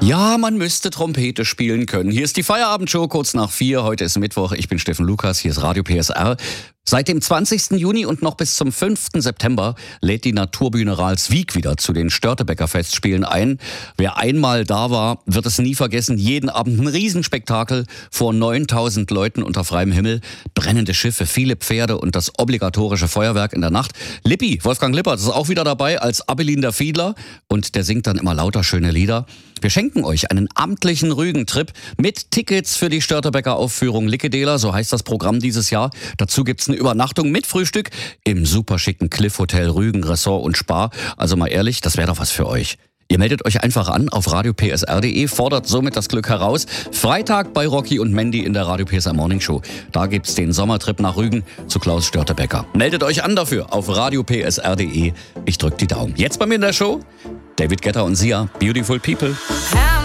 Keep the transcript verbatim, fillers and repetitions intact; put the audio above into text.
Ja, man müsste Trompete spielen können. Hier ist die Feierabendshow kurz nach vier. Heute ist Mittwoch. Ich bin Steffen Lukas. Hier ist Radio P S R. Seit dem zwanzigsten Juni und noch bis zum fünften September lädt die Naturbühne Ralswiek wieder zu den Störtebeker Festspielen ein. Wer einmal da war, wird es nie vergessen. Jeden Abend ein Riesenspektakel vor neuntausend Leuten unter freiem Himmel. Brennende Schiffe, viele Pferde und das obligatorische Feuerwerk in der Nacht. Lippi, Wolfgang Lippert, ist auch wieder dabei als Abelin der Fiedler. Und der singt dann immer lauter schöne Lieder. Wir schenken euch einen amtlichen Rügentrip mit Tickets für die Störtebeker Aufführung Lickedeler, so heißt das Programm dieses Jahr. Dazu gibt's eine Übernachtung mit Frühstück im superschicken Cliff Hotel Rügen, Ressort und Spa. Also mal ehrlich, das wäre doch was für euch. Ihr meldet euch einfach an auf radio p s r punkt d e, fordert somit das Glück heraus. Freitag bei Rocky und Mandy in der Radio P S R Morning Show. Da gibt's den Sommertrip nach Rügen zu Klaus Störtebeker. Meldet euch an dafür auf radio p s r punkt d e. Ich drück die Daumen. Jetzt bei mir in der Show David Guetta und Sia, Beautiful People.